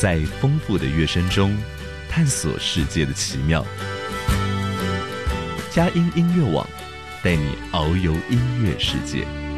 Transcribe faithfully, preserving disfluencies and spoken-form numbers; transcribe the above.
在丰富的乐声中探索世界的奇妙。佳音音乐网带你遨游音乐世界。